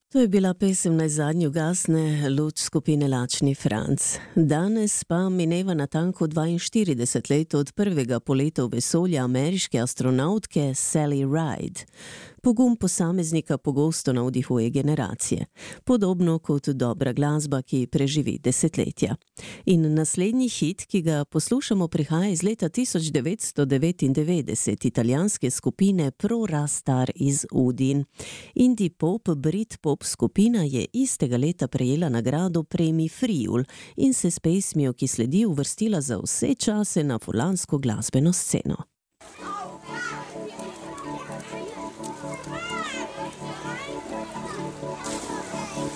To je bila pesem Najzadnji ugasne luč skupine Lačni Franc. Danes pa mineva natanko 42 let od prvega poleta v vesolje ameriške astronautke Sally Ride. Pogum posameznika pogosto navdihuje generacije, podobno kot dobra glasba, ki preživi desetletja. In naslednji hit, ki ga poslušamo, prihaja iz leta 1999 italijanske skupine Pro Rastar iz Udin. Indie pop, Brit pop skupina je istega leta prejela nagrado Premi Friul in se s pesmijo, ki sledi, uvrstila za vse čase na furlansko glasbeno sceno.